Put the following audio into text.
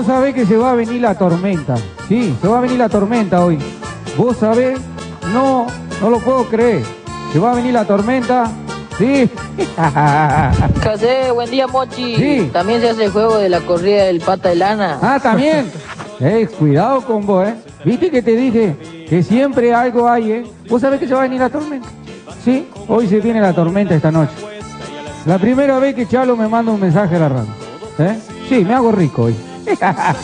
Vos sabés que se va a venir la tormenta. Sí, se va a venir la tormenta hoy. Vos sabés, no lo puedo creer. Se va a venir la tormenta. Sí. José, buen día, Mochi. Sí. También se hace el juego de la corrida del pata de lana. Ah, también. Cuidado con vos, ¿Viste que te dije que siempre algo hay, ¿Vos sabés que se va a venir la tormenta? Sí, hoy se viene la tormenta esta noche. La primera vez que Chalo me manda un mensaje a la radio. Sí, me hago rico hoy.